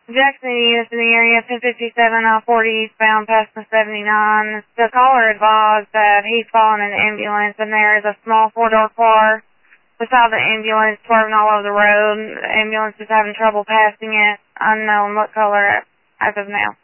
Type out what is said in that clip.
Jackson units in the area, 1057 I-40 eastbound past the 79. The caller advised that he's calling an ambulance and there is a small four-door car beside the ambulance swerving all over the road. The ambulance is having trouble passing it. Unknown what color as of now.